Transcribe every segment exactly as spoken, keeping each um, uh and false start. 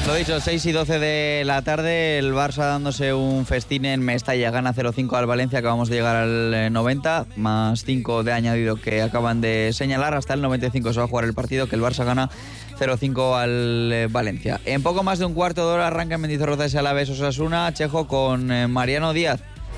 Lo dicho, seis y doce de la tarde, el Barça dándose un festín en Mestalla, gana cero cinco al Valencia, acabamos de llegar al noventa, más cinco de añadido que acaban de señalar, hasta el noventa y cinco se va a jugar el partido, que el Barça gana cero cinco al Valencia. En poco más de un cuarto de hora arranca en Mendizorroza ese Alavés Osasuna, Chejo, con Mariano Díaz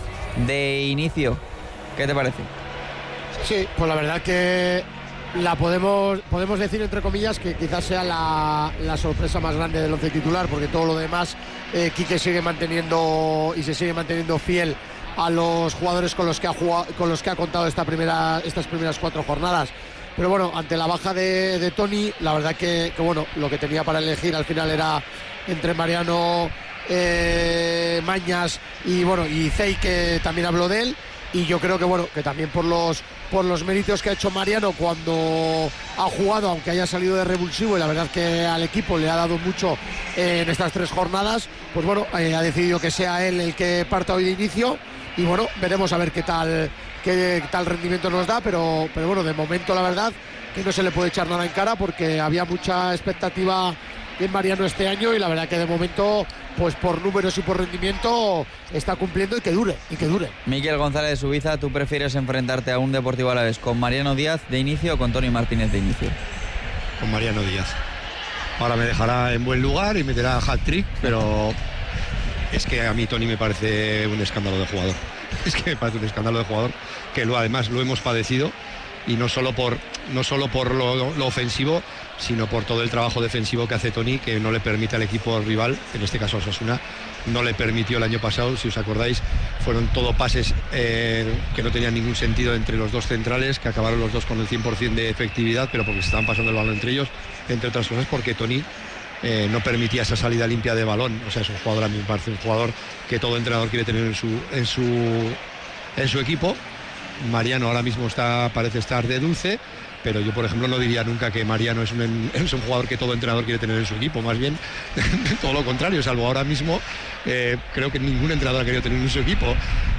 de inicio. ¿Qué te parece? Sí, pues la verdad que la podemos podemos decir entre comillas que quizás sea la, la sorpresa más grande del once titular, porque todo lo demás eh, Quique sigue manteniendo y se sigue manteniendo fiel a los jugadores con los que ha jugado, con los que ha contado esta primera, estas primeras cuatro jornadas. Pero bueno, ante la baja de, de Toni, la verdad que, que bueno, lo que tenía para elegir al final era entre Mariano, eh, Mañas y bueno y Zey, que también habló de él. Y yo creo que bueno, que también por los por los méritos que ha hecho Mariano cuando ha jugado, aunque haya salido de revulsivo, y la verdad que al equipo le ha dado mucho en estas tres jornadas, pues bueno, eh, ha decidido que sea él el que parta hoy de inicio. Y bueno, veremos a ver qué tal qué tal rendimiento nos da, pero, pero bueno, de momento la verdad que no se le puede echar nada en cara, porque había mucha expectativa en Mariano este año, y la verdad que de momento, pues por números y por rendimiento, está cumpliendo, y que dure, y que dure. Miquel González de Subiza, ¿tú prefieres enfrentarte a un Deportivo Alavés con Mariano Díaz de inicio o con Toni Martínez de inicio? Con Mariano Díaz. Ahora me dejará en buen lugar y meterá hat-trick, pero es que a mí Toni me parece un escándalo de jugador. Es que me parece un escándalo de jugador, que lo, además lo hemos padecido, y no solo por, no solo por lo, lo ofensivo, sino por todo el trabajo defensivo que hace Toni, que no le permite al equipo rival, en este caso Osasuna, no le permitió el año pasado. Si os acordáis, fueron todo pases eh, que no tenían ningún sentido entre los dos centrales, que acabaron los dos con el cien por ciento de efectividad, pero porque se estaban pasando el balón entre ellos, entre otras cosas porque Toni eh, no permitía esa salida limpia de balón. O sea, es un jugador, a mí me parece un jugador que todo entrenador quiere tener en su, en su, en su equipo. Mariano ahora mismo está, parece estar de dulce, pero yo, por ejemplo, no diría nunca que Mariano es un, es un jugador que todo entrenador quiere tener en su equipo, más bien todo lo contrario, salvo ahora mismo, eh, creo que ningún entrenador ha querido tener en su equipo.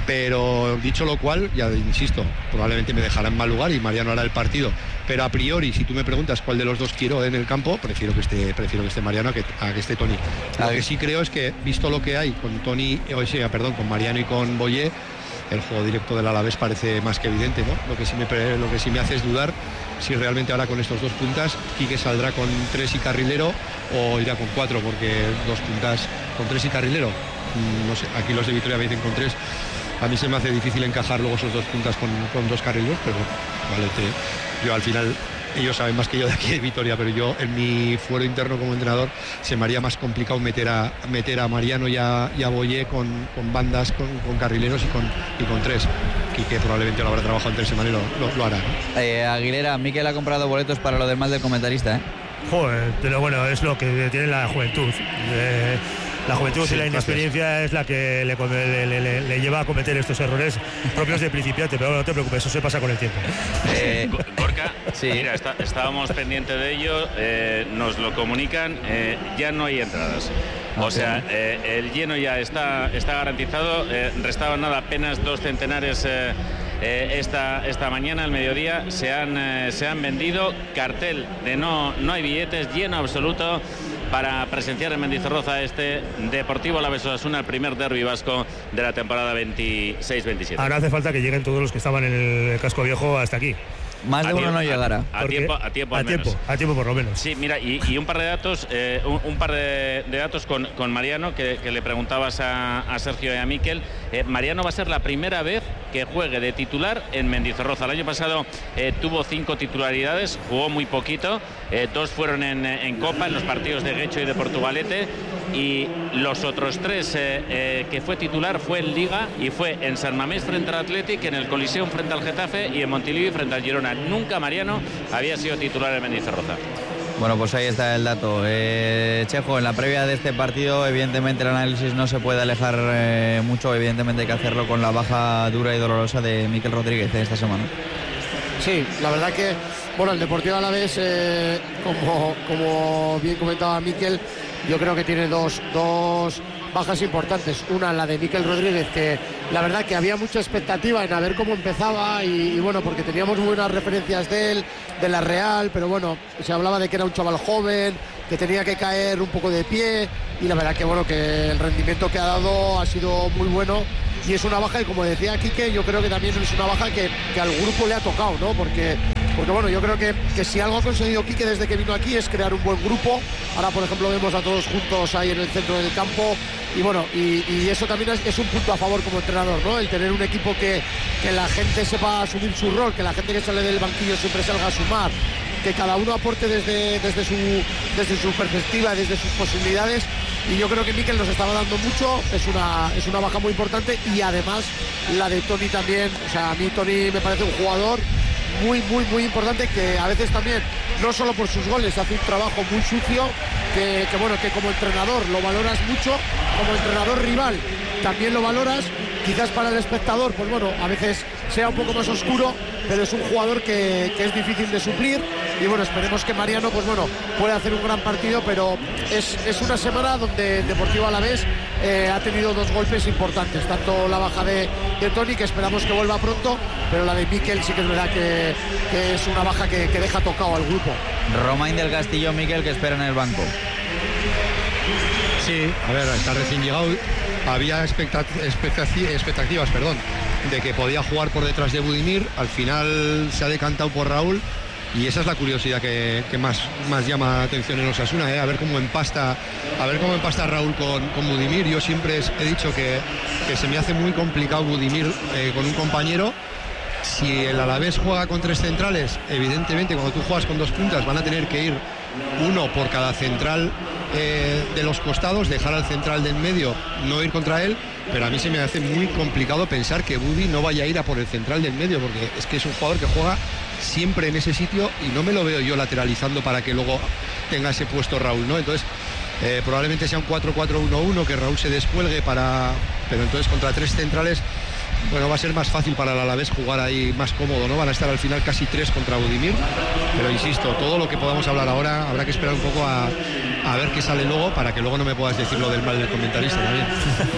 Pero dicho lo cual, ya insisto, probablemente me dejará en mal lugar y Mariano hará el partido, pero a priori, si tú me preguntas cuál de los dos quiero en el campo, prefiero que esté, prefiero que esté Mariano a que, a que esté Toni. Lo que sí creo es que, visto lo que hay con Toni, o sea, perdón, con Mariano y con Boyé, el juego directo del Alavés parece más que evidente, ¿no? Lo que sí me, lo que sí me hace es dudar si realmente ahora con estos dos puntas Quique saldrá con tres y carrilero o irá con cuatro, porque dos puntas con tres y carrilero, no sé, aquí los de Vitoria me dicen con tres. A mí se me hace difícil encajar luego esos dos puntas con, con dos carrileros, pero vale, te, yo al final, ellos saben más que yo de aquí de Vitoria, pero yo en mi fuero interno como entrenador se me haría más complicado meter a meter a Mariano y a, y a Boyé con, con bandas, con, con carrileros y con, y con tres. Quique probablemente lo habrá trabajado en tres semanas y lo, lo, lo hará, ¿no? Eh, Aguilera, Miquel ha comprado boletos para lo demás del comentarista, ¿eh? Joder, pero bueno, es lo que tiene la juventud. Eh, la juventud sí, y la inexperiencia gracias. Es la que le, le, le, le lleva a cometer estos errores propios de principiante, pero no te preocupes, eso se pasa con el tiempo. Eh, Gorka, sí. Mira, está, estábamos pendientes de ello, eh, nos lo comunican, eh, ya no hay entradas. O sea, eh, el lleno ya está, está garantizado, eh, restaban nada, apenas dos centenares eh, eh, esta, esta mañana, al mediodía, se han, eh, se han vendido, cartel de no, no hay billetes, lleno absoluto para presenciar en Mendizorroza este Deportivo Alavés Osasuna, el primer derbi vasco de la temporada veintiséis veintisiete. Ahora hace falta que lleguen todos los que estaban en el casco viejo hasta aquí. Más de uno no llegará. A, a tiempo, a tiempo, a al tiempo, menos. a tiempo por lo menos. Sí, mira, y, y un par de datos, eh, un, un par de, de datos con, con Mariano, que, que le preguntabas a, a Sergio y a Miquel. Eh, Mariano va a ser la primera vez que juegue de titular en Mendizorroza. El año pasado eh, tuvo cinco titularidades, jugó muy poquito, eh, dos fueron en, en Copa, en los partidos de Guecho y de Portugalete, y los otros tres eh, eh, que fue titular fue en Liga y fue en San Mamés frente al Athletic, en el Coliseum frente al Getafe y en Montilivi frente al Girona. Nunca Mariano había sido titular en Mendizorroza. Bueno, pues ahí está el dato. Eh, Chejo, en la previa de este partido, evidentemente el análisis no se puede alejar eh, mucho, evidentemente hay que hacerlo con la baja dura y dolorosa de Miquel Rodríguez eh, esta semana. Sí, la verdad que, bueno, el Deportivo Alavés, eh, como, como bien comentaba Miquel, yo creo que tiene dos, dos bajas importantes. Una, la de Miquel Rodríguez, que la verdad que había mucha expectativa en a ver cómo empezaba y, y bueno, porque teníamos buenas referencias de él, de la Real, pero bueno, se hablaba de que era un chaval joven, que tenía que caer un poco de pie, y la verdad que bueno, que el rendimiento que ha dado ha sido muy bueno, y es una baja, y como decía Quique, yo creo que también es una baja que, que al grupo le ha tocado, ¿no? Porque, porque bueno, yo creo que, que si algo ha conseguido Quique desde que vino aquí es crear un buen grupo. Ahora, por ejemplo, vemos a todos juntos ahí en el centro del campo, y bueno, y, y eso también es, es un punto a favor como entrenador, ¿no? El tener un equipo que, que la gente sepa asumir su rol, que la gente que sale del banquillo siempre salga a sumar, que cada uno aporte desde, desde, su, desde su perspectiva, desde sus posibilidades, y yo creo que Mikel nos estaba dando mucho, es una, es una baja muy importante, y además la de Toni también. O sea, a mí Toni me parece un jugador muy, muy, muy importante, que a veces también, no solo por sus goles, hace un trabajo muy sucio, que, que bueno, que como entrenador lo valoras mucho, como entrenador rival también lo valoras. Quizás para el espectador, pues bueno, a veces sea un poco más oscuro, pero es un jugador que, que es difícil de suplir, y bueno, esperemos que Mariano, pues bueno, pueda hacer un gran partido, pero es, es una semana donde Deportivo Alavés eh, ha tenido dos golpes importantes, tanto la baja de, de Toni, que esperamos que vuelva pronto, pero la de Mikel sí que es verdad que, que es una baja que, que deja tocado al grupo. Romain del Castillo, Mikel, que espera en el banco. Sí, a ver, está recién llegado. Había expectativas, perdón, de que podía jugar por detrás de Budimir. Al final se ha decantado por Raúl, y esa es la curiosidad que, que más, más llama la atención en Osasuna, ¿eh? a ver cómo empasta a ver cómo empasta Raúl con, con Budimir. Yo siempre he dicho que, que se me hace muy complicado Budimir eh, con un compañero. Si el Alavés juega con tres centrales, evidentemente cuando tú juegas con dos puntas van a tener que ir uno por cada central eh, de los costados, dejar al central del medio, no ir contra él, pero a mí se me hace muy complicado pensar que Budi no vaya a ir a por el central del medio, porque es que es un jugador que juega siempre en ese sitio, y no me lo veo yo lateralizando para que luego tenga ese puesto Raúl, ¿no? Entonces eh, probablemente sea un cuatro cuatro uno uno, que Raúl se descuelgue para... pero entonces contra tres centrales, bueno, va a ser más fácil para el Alavés jugar ahí, más cómodo, ¿no? Van a estar al final casi tres contra Budimir, pero insisto, todo lo que podamos hablar ahora habrá que esperar un poco a, a ver qué sale luego, para que luego no me puedas decir lo del mal del comentarista también.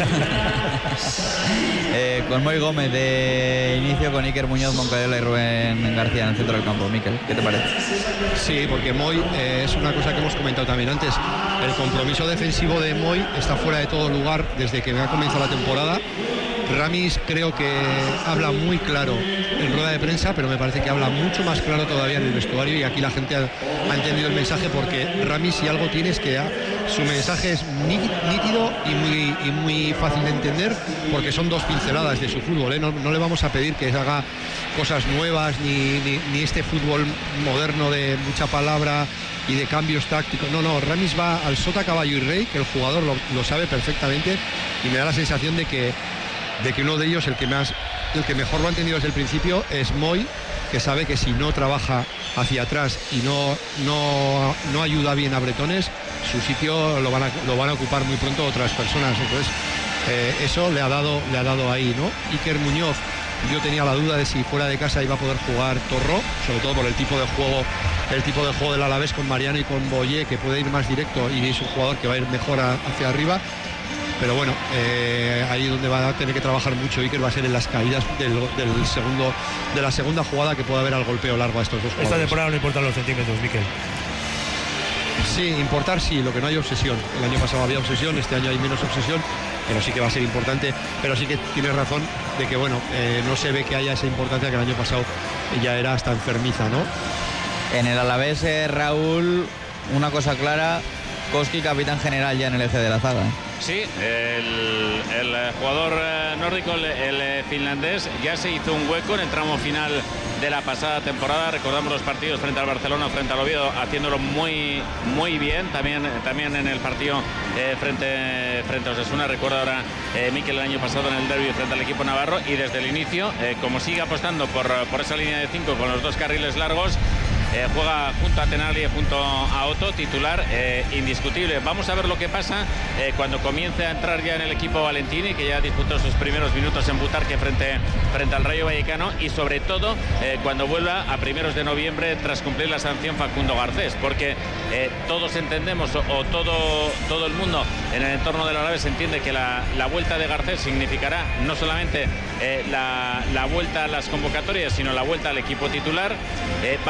eh, con Moy Gómez de inicio, con Iker Muñoz, Moncadela y Rubén García en el centro del campo. Mikel, ¿qué te parece? Sí, porque Moy eh, es una cosa que hemos comentado también antes. El compromiso defensivo de Moy está fuera de todo lugar desde que ha comenzado la temporada. Ramis creo que habla muy claro en rueda de prensa, pero me parece que habla mucho más claro todavía en el vestuario, y aquí la gente ha, ha entendido el mensaje, porque Ramis, si algo tiene, es que ha, su mensaje es nítido y muy, y muy fácil de entender, porque son dos pinceladas de su fútbol, ¿eh? no, no le vamos a pedir que haga cosas nuevas, ni, ni, ni este fútbol moderno de mucha palabra y de cambios tácticos. No, no, Ramis va al sota, caballo y rey, que el jugador lo, lo sabe perfectamente, y me da la sensación de que de que uno de ellos, el que más, el que mejor lo ha entendido desde el principio, es Moy, que sabe que si no trabaja hacia atrás y no, no, no ayuda bien a Bretones, su sitio lo van a, lo van a ocupar muy pronto otras personas. Entonces eh, eso le ha dado, le ha dado ahí, ¿no? Iker Muñoz, yo tenía la duda de si fuera de casa iba a poder jugar Torró, sobre todo por el tipo de juego, el tipo de juego del Alavés con Mariano y con Boyé, que puede ir más directo, y es un jugador que va a ir mejor a, hacia arriba. Pero bueno, eh, ahí donde va a tener que trabajar mucho Iker va a ser en las caídas del, del segundo, de la segunda jugada que pueda haber al golpeo largo a estos dos jugadores. Esta temporada no importan los centímetros, Mikel. Sí, importar sí, lo que no hay obsesión. El año pasado había obsesión, este año hay menos obsesión, pero sí que va a ser importante. Pero sí que tienes razón de que bueno, eh, no se ve que haya esa importancia que el año pasado ya era hasta enfermiza, ¿no? En el Alavés, eh, Raúl, una cosa clara, Koski capitán general ya en el eje de la zaga. Sí, el, el jugador nórdico, el, el finlandés, ya se hizo un hueco en el tramo final de la pasada temporada. Recordamos los partidos frente al Barcelona, frente al Oviedo, haciéndolo muy muy bien. También, también en el partido eh, frente, frente a Osasuna. Recuerdo ahora eh, Mikel el año pasado en el derbi frente al equipo navarro. Y desde el inicio, eh, como sigue apostando por, por esa línea de cinco con los dos carriles largos, Eh, juega junto a Tenali, junto a Otto, titular eh, indiscutible. Vamos a ver lo que pasa eh, cuando comience a entrar ya en el equipo Valentini, que ya disputó sus primeros minutos en Butarque frente, frente al Rayo Vallecano, y sobre todo eh, cuando vuelva a primeros de noviembre tras cumplir la sanción Facundo Garcés, porque eh, todos entendemos, o, o todo, todo el mundo en el entorno del Alavés entiende que la, la vuelta de Garcés significará no solamente eh, la, la vuelta a las convocatorias, sino la vuelta al equipo titular. Eh, vamos a ver si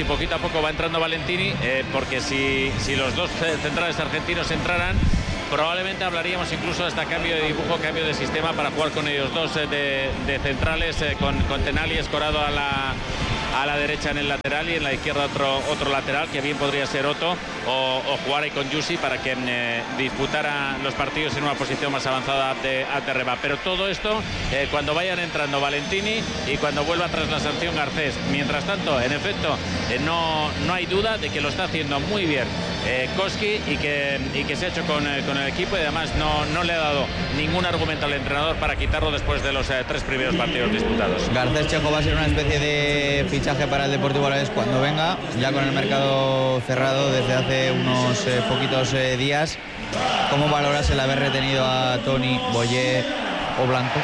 poquito a poco va entrando Valentini, eh, porque si, si los dos centrales argentinos entraran, probablemente hablaríamos incluso hasta cambio de dibujo, cambio de sistema para jugar con ellos dos eh, de, de centrales, eh, con, con Tenali escorado a la, a la derecha en el lateral y en la izquierda otro, otro lateral, que bien podría ser Otto, o, o jugar ahí con Yusi para que eh, disputara los partidos en una posición más avanzada de Alterreba. Pero todo esto eh, cuando vayan entrando Valentini y cuando vuelva tras la sanción Garcés. Mientras tanto, en efecto, eh, no, no hay duda de que lo está haciendo muy bien eh, Koski y que, y que se ha hecho con, eh, con el equipo, y además no, no le ha dado ningún argumento al entrenador para quitarlo después de los eh, tres primeros partidos disputados. Garcés Chejo va a ser una especie de fichaje para el Deportivo Alavés cuando venga, ya con el mercado cerrado desde hace unos eh, poquitos eh, días. ¿Cómo valoras el haber retenido a Toni, Boyer o Blanco?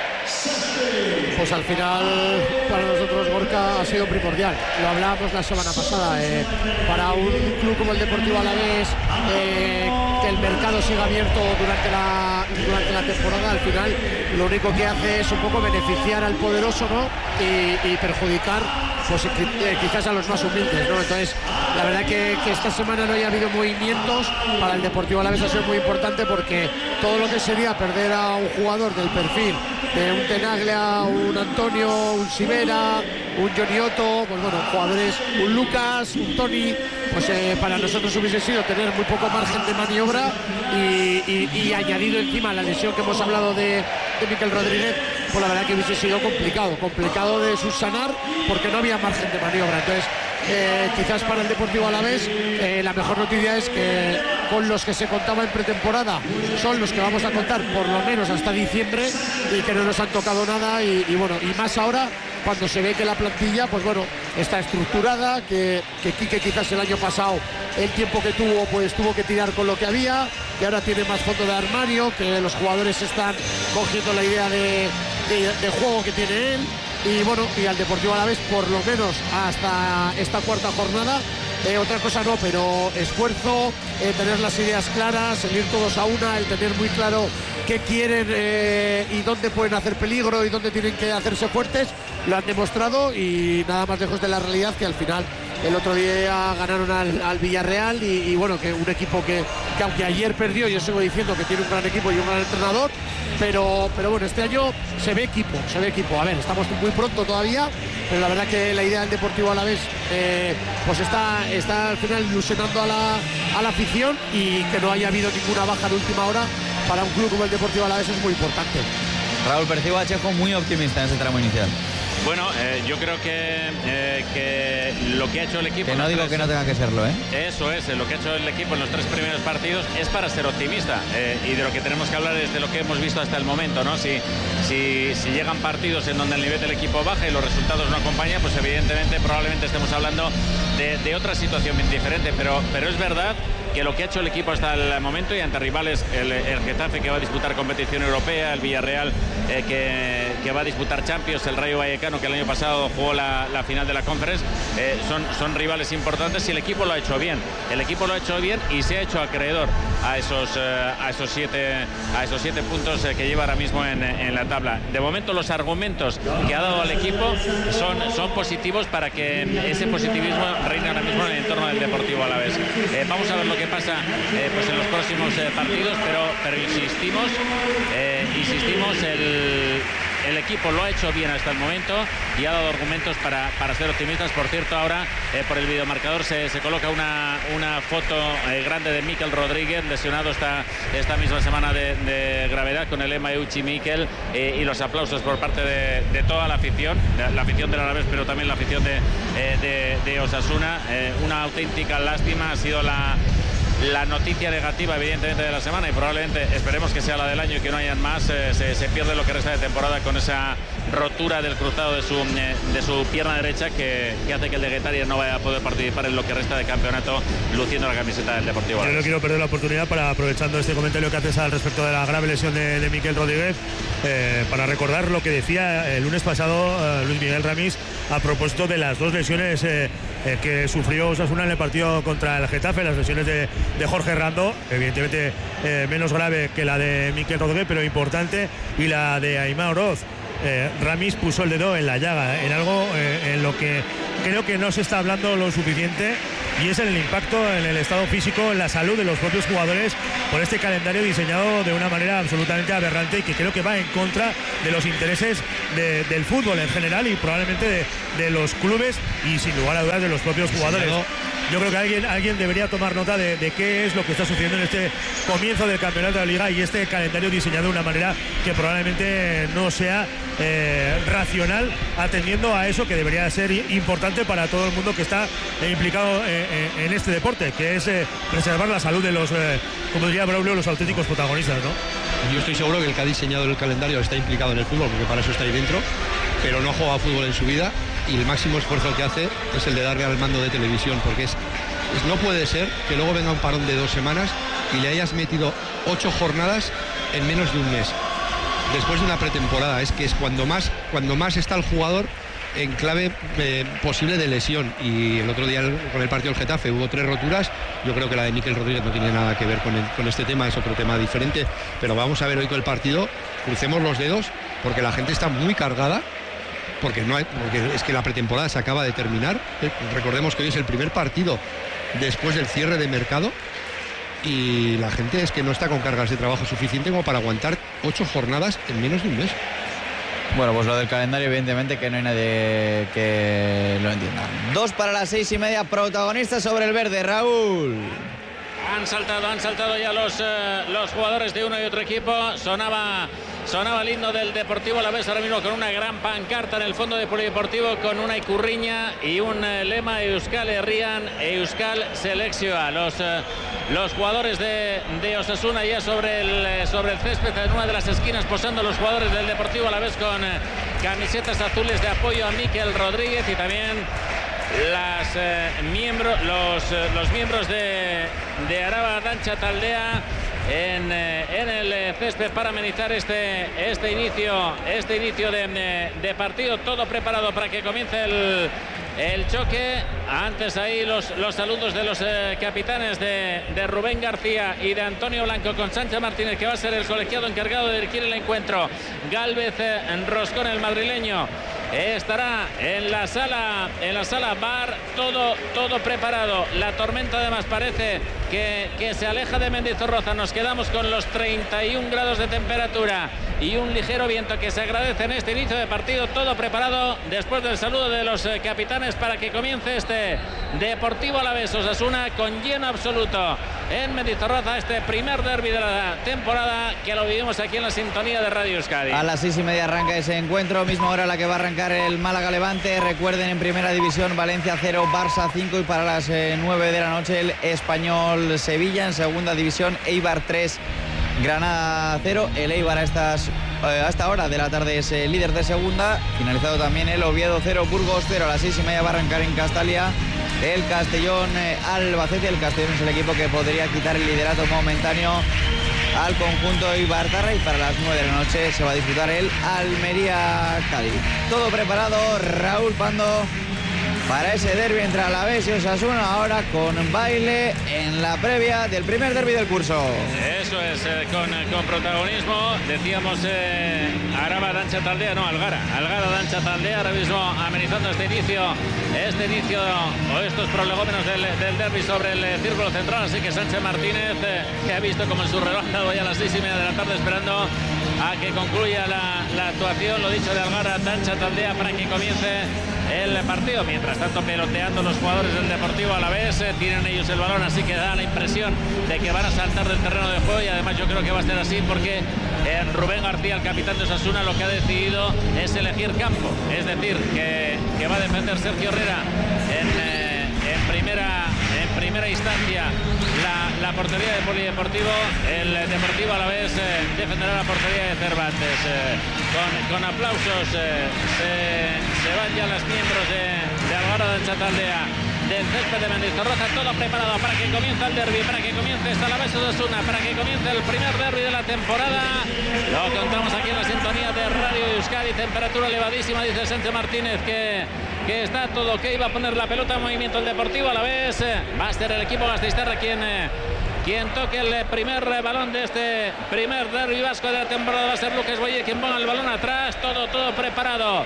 Pues al final para nosotros Gorka ha sido primordial. Lo hablábamos la semana pasada. Eh, para un club como el Deportivo Alavés, eh, que el mercado siga abierto durante la, durante la temporada, al final lo único que hace es un poco beneficiar al poderoso, ¿no? y, y perjudicar pues quizás a los más humildes, ¿no? Entonces, la verdad que, que esta semana no haya habido movimientos para el Deportivo Alavés ha sido muy importante, porque todo lo que sería perder a un jugador del perfil de un Tenaglia, un Antonio, un Sivera, un Johnny Otto, pues bueno, jugadores, un Lucas, un Toni, pues eh, para nosotros hubiese sido tener muy poco margen de maniobra y, y, y añadido encima la lesión que hemos hablado de, de Mikel Rodríguez, pues la verdad que hubiese sido complicado, complicado de subsanar, porque no había margen de maniobra. Entonces, eh, quizás para el Deportivo Alavés eh, la mejor noticia es que con los que se contaba en pretemporada son los que vamos a contar por lo menos hasta diciembre, y que no nos han tocado nada, y, y bueno, y más ahora cuando se ve que la plantilla, pues bueno, está estructurada, que, que Quique quizás el año pasado, el tiempo que tuvo, pues tuvo que tirar con lo que había, que ahora tiene más fondo de armario, que los jugadores están cogiendo la idea de, de, de juego que tiene él, y bueno, y al Deportivo Alavés por lo menos hasta esta cuarta jornada, eh, otra cosa no, pero esfuerzo, eh, tener las ideas claras, seguir todos a una, el tener muy claro qué quieren eh, y dónde pueden hacer peligro y dónde tienen que hacerse fuertes, lo han demostrado, y nada más lejos de la realidad que al final el otro día ganaron al, al Villarreal, y, y bueno, que un equipo que, que aunque ayer perdió, yo sigo diciendo que tiene un gran equipo y un gran entrenador, pero, pero bueno, este año se ve equipo, se ve equipo. A ver, estamos muy pronto todavía, pero la verdad que la idea del Deportivo Alavés eh, pues está, está al final ilusionando a la, a la afición, y que no haya habido ninguna baja de última hora para un club como el Deportivo Alavés es muy importante. Raúl, percibo a Chejo muy optimista en ese tramo inicial. Bueno, eh, yo creo que, eh, que lo que ha hecho el equipo... Que no digo tres, que no tenga que serlo, ¿eh? Eso es, lo que ha hecho el equipo en los tres primeros partidos es para ser optimista, eh, y de lo que tenemos que hablar es de lo que hemos visto hasta el momento, ¿no? Si, si, si llegan partidos en donde el nivel del equipo baja y los resultados no acompañan, pues evidentemente probablemente estemos hablando de, de otra situación bien diferente, pero, pero es verdad que lo que ha hecho el equipo hasta el momento, y ante rivales, el, el Getafe, que va a disputar competición europea, el Villarreal eh, que, que va a disputar Champions, el Rayo Vallecano, que el año pasado jugó la, la final de la Conference, eh, son, son rivales importantes, y el equipo lo ha hecho bien. El equipo lo ha hecho bien y se ha hecho acreedor a esos, eh, a esos, siete, a esos siete puntos eh, que lleva ahora mismo en, en la tabla. De momento los argumentos que ha dado al equipo son, son positivos para que ese positivismo reine ahora mismo en el entorno del Deportivo Alavés. Eh, vamos a ver lo que pasa eh, pues en los próximos eh, partidos, pero, pero insistimos, eh, insistimos el... El equipo lo ha hecho bien hasta el momento y ha dado argumentos para, para ser optimistas. Por cierto, ahora eh, por el videomarcador se, se coloca una, una foto eh, grande de Mikel Rodríguez, lesionado esta, esta misma semana de, de gravedad, con el lema Euchi Mikel, eh, y los aplausos por parte de, de toda la afición, la, la afición del Alavés, pero también la afición de, eh, de, de Osasuna. Eh, una auténtica lástima ha sido la... La noticia negativa, evidentemente, de la semana, y probablemente esperemos que sea la del año y que no hayan más. Eh, se, se pierde lo que resta de temporada con esa rotura del cruzado de su, eh, de su pierna derecha, que, que hace que el de Guetaria no vaya a poder participar en lo que resta de campeonato luciendo la camiseta del Deportivo Alavés. Yo no quiero perder la oportunidad, para aprovechando este comentario que haces al respecto de la grave lesión de, de Mikel Rodríguez, eh, para recordar lo que decía el lunes pasado eh, Luis Miguel Ramis a propósito de las dos lesiones eh, eh, que sufrió Osasuna en el partido contra el Getafe, las lesiones de de Jorge Rando, evidentemente eh, menos grave que la de Mikel Rodríguez, pero importante, y la de Aimar Oroz. Eh, Ramis puso el dedo en la llaga, en algo eh, en lo que creo que no se está hablando lo suficiente, y es en el impacto en el estado físico, en la salud de los propios jugadores por este calendario diseñado de una manera absolutamente aberrante y que creo que va en contra de los intereses de, del fútbol en general y probablemente de, de los clubes y sin lugar a dudas de los propios jugadores. Yo creo que alguien, alguien debería tomar nota de, de qué es lo que está sucediendo en este comienzo del campeonato de la Liga y este calendario diseñado de una manera que probablemente no sea eh, racional, atendiendo a eso que debería ser importante para todo el mundo que está eh, implicado eh, en este deporte, que es eh, preservar la salud de los, eh, como diría Braulio, los auténticos protagonistas, ¿no? Yo estoy seguro que el que ha diseñado el calendario está implicado en el fútbol, porque para eso está ahí dentro, pero no juega fútbol en su vida. Y el máximo esfuerzo que hace es el de darle al mando de televisión, porque es, es no puede ser que luego venga un parón de dos semanas y le hayas metido ocho jornadas en menos de un mes, después de una pretemporada. Es que es cuando más, cuando más está el jugador en clave eh, posible de lesión. Y el otro día el, con el partido del Getafe hubo tres roturas. Yo creo que la de Mikel Rodríguez no tiene nada que ver con, el, con este tema, es otro tema diferente, pero vamos a ver hoy con el partido, crucemos los dedos, porque la gente está muy cargada. Porque, no hay, porque es que la pretemporada se acaba de terminar. Recordemos que hoy es el primer partido después del cierre de mercado y la gente es que no está con cargas de trabajo suficiente como para aguantar ocho jornadas en menos de un mes. Bueno, pues lo del calendario, evidentemente que no hay nadie que lo entienda. Dos para las seis y media, protagonistas sobre el verde, Raúl. Han saltado, han saltado ya los, eh, los jugadores de uno y otro equipo. Sonaba... Sonaba el himno del Deportivo Alavés ahora mismo con una gran pancarta en el fondo del polideportivo con una icurriña y un eh, lema: Euskal Herrian, Euskal Selekzioa. Los, eh, los jugadores de, de Osasuna ya sobre el, eh, sobre el césped en una de las esquinas, posando los jugadores del Deportivo Alavés con eh, camisetas azules de apoyo a Mikel Rodríguez, y también las, eh, miembros, los, eh, los miembros de, de Araba Dancha Taldea En, en el césped para amenizar este, este inicio, este inicio de, de partido. Todo preparado para que comience el, el choque. Antes ahí los, los saludos de los eh, capitanes de, de Rubén García y de Antonio Blanco con Sánchez Martínez, que va a ser el colegiado encargado de dirigir el encuentro. Gálvez eh, Roscón, el madrileño, estará en la sala en la sala bar, todo todo preparado. La tormenta además parece que, que se aleja de Mendizorroza. Nos quedamos con los treinta y un grados de temperatura y un ligero viento que se agradece en este inicio de partido. Todo preparado después del saludo de los eh, capitanes para que comience este Deportivo Alavés Osasuna con lleno absoluto en Mendizorroza, este primer derbi de la temporada, que lo vivimos aquí en la sintonía de Radio Euskadi. A las seis y media arranca ese encuentro, misma hora a la que va a arrancar el Málaga Levante. Recuerden, en primera división, Valencia cero, Barça cinco, y para las eh, nueve de la noche el Español Sevilla. En segunda división, Eibar tres, Granada cero. El Eibar a estas eh, a esta hora de la tarde es el líder de segunda. Finalizado también el Oviedo cero, Burgos cero. A las seis y media va a arrancar en Castalia el Castellón eh, Albacete. El Castellón es el equipo que podría quitar el liderato momentáneo al conjunto ibartarra, y para las nueve de la noche se va a disputar el Almería-Cádiz. Todo preparado, Raúl Pando, para ese derbi entre Alavés y Osasuna, ahora con baile en la previa del primer derbi del curso. Eso es, eh, con, con protagonismo, decíamos, eh, Araba Dancha Taldea, no, Algara, Algara Dancha Taldea, ahora mismo amenizando este inicio, este inicio o estos prolegómenos del, del derbi sobre el eh, círculo central. Así que Sánchez Martínez, eh, que ha visto como en su reloj ha dado ya a las seis y media de la tarde, esperando a que concluya la, la actuación, lo dicho, de Algara Dancha Taldea, para que comience el partido. Mientras tanto, peloteando los jugadores del Deportivo Alavés, eh, tienen ellos el balón, así que da la impresión de que van a saltar del terreno de juego, y además yo creo que va a ser así porque eh, Rubén García, el capitán de Osasuna, lo que ha decidido es elegir campo, es decir, que, que va a defender Sergio Herrera en, eh, en primera en primera instancia la, la portería del Polideportivo. El Deportivo Alavés eh, defenderá la portería de Cervantes. Eh, con, con aplausos eh, se, se van ya los miembros de, de Algara Dancha Taldea del césped de Mendizorroza. Todo preparado para que comience el derbi, para que comience esta Alavés Osasuna, para que comience el primer derbi de la temporada. Lo contamos aquí en la sintonía de Radio Euskadi. Temperatura elevadísima, dice Sánchez Martínez, que que está todo ok, va a poner la pelota en movimiento el Deportivo Alavés. Va a ser el equipo gasteiztarra quien, quien toque el primer balón de este primer derbi vasco de la temporada. Va a ser Lucas Boye quien ponga el balón atrás. Todo, todo preparado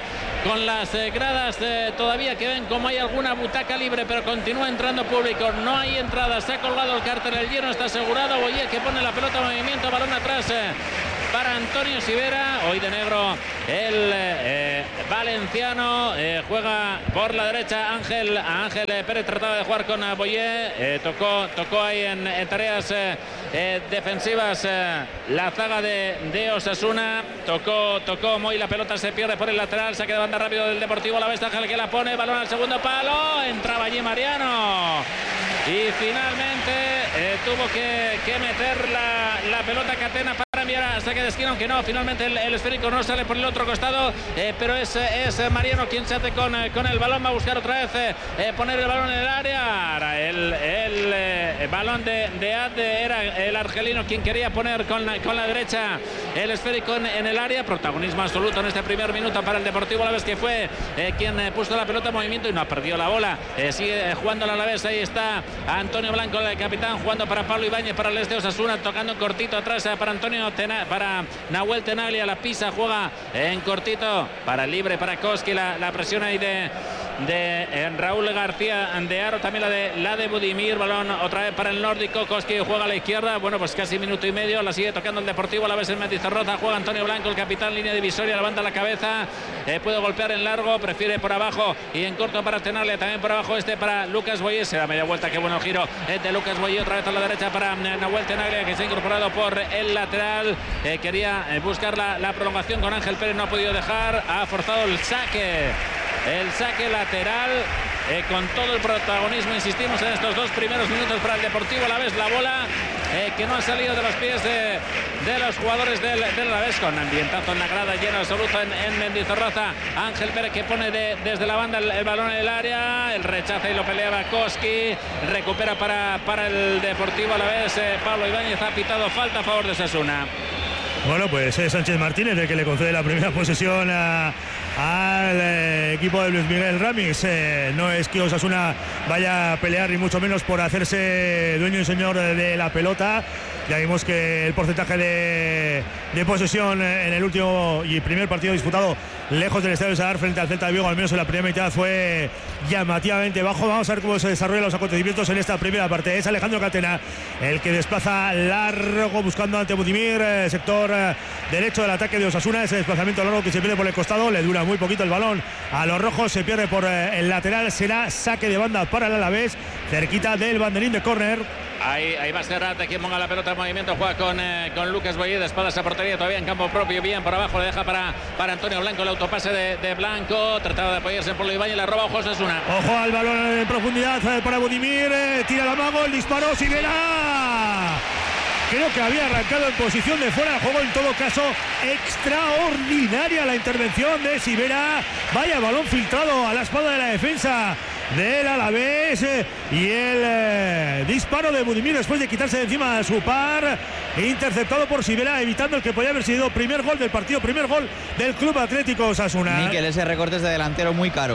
con las eh, gradas eh, todavía que ven como hay alguna butaca libre, pero continúa entrando público. No hay entrada, se ha colgado el cartel, el lleno está asegurado. Boyer que pone la pelota en movimiento, balón atrás eh, para Antonio Sivera, hoy de negro el eh, valenciano, eh, juega por la derecha Ángel Ángel Pérez, trataba de jugar con Boyer, eh, tocó, tocó ahí en, en tareas eh, eh, defensivas eh, la zaga de, de Osasuna, tocó, tocó Moy, la pelota se pierde por el lateral, saque de banda rápido del Deportivo Alavés, Ángel que la pone, balón al segundo palo, entraba allí Mariano y finalmente eh, tuvo que, que meter la, la pelota Catena para enviar a saque de esquina, aunque no, finalmente el, el esférico no sale por el otro costado, eh, pero es, es Mariano quien se hace con, con el balón, va a buscar otra vez eh, poner el balón en el área, el, el, eh, el balón de, de Ad era el argelino quien quería poner con la, con la derecha el esférico en, en el área, protagonismo absoluto en este primer minuto para el Deportivo Alavés, que fue eh, quien eh, puso la pelota en movimiento y no ha perdido la bola, eh, sigue eh, jugando el Alavés, ahí está Antonio Blanco, el capitán, jugando para Pablo Ibáñez, para el este Osasuna, tocando cortito atrás eh, para Antonio Tena, para Nahuel Tenaglia, la pisa, juega en cortito para libre, para Koski, la, la presión ahí de, de eh, Raúl García de Aro, también la de, la de Budimir, balón otra vez para el nórdico, Koski juega a la izquierda, bueno pues casi minuto y medio, la sigue tocando el Deportivo Alavés en Mendizorroza, juega Antonio Blanco, el capitán, línea divisoria, levanta la cabeza, eh, puede golpear en largo, prefiere por abajo y en corto para Tenaglia, también por abajo este para Lucas Boyer, se da media vuelta, qué bueno giro eh, de Lucas Boyer, otra vez a la derecha para eh, Nahuel Tenaglia, que se ha incorporado por el lateral, eh, quería eh, buscar la, la prolongación con Ángel Pérez, no ha podido dejar, ha forzado el saque, el saque lateral, eh, con todo el protagonismo, insistimos, en estos dos primeros minutos para el Deportivo Alavés, la bola eh, que no ha salido de los pies de, de los jugadores del, del Alavés, con ambientazo en la grada, lleno absoluto en, en Mendizorroza, Ángel Pérez que pone de, desde la banda el, el balón en el área, el rechaza y lo peleaba Koski, recupera para, para el Deportivo Alavés, eh, Pablo Ibáñez ha pitado falta a favor de Osasuna. Bueno, pues es Sánchez Martínez el que le concede la primera posesión a, al eh, equipo de Luis Miguel Ramis. Eh, no es que Osasuna vaya a pelear ni mucho menos por hacerse dueño y señor de, de la pelota. Ya vimos que el porcentaje de, de posesión en el último y primer partido disputado lejos del Estadio de Sadar frente al Celta de Vigo, al menos en la primera mitad, fue llamativamente bajo. Vamos a ver cómo se desarrollan los acontecimientos en esta primera parte. Es Alejandro Catena el que desplaza largo buscando ante Budimir, eh, sector eh, derecho del ataque de Osasuna. Ese desplazamiento largo que se pierde por el costado, le dura muy poquito el balón a los rojos, se pierde por eh, el lateral, será saque de banda para el Alavés, cerquita del banderín de córner. Ahí, ahí va a ser Arte quien ponga la pelota en movimiento, juega con, eh, con Lucas Boyer, de espaldas a portería, todavía en campo propio, bien por abajo, le deja para, para Antonio Blanco, el autopase de, de Blanco, trataba de apoyarse en Pablo Ibáñez, la roba Ojo Osasuna. Ojo al balón en profundidad para Budimir, eh, tira la mago, el disparo, Sivera. Creo que había arrancado en posición de fuera de juego, en todo caso extraordinaria la intervención de Sivera, vaya balón filtrado a la espalda de la defensa del Alavés, eh, y el eh, disparo de Budimir después de quitarse de encima a su par, interceptado por Sivera, evitando el que podía haber sido primer gol del partido, primer gol del Club Atlético Osasuna. Mikel, ese recorte es de delantero muy caro.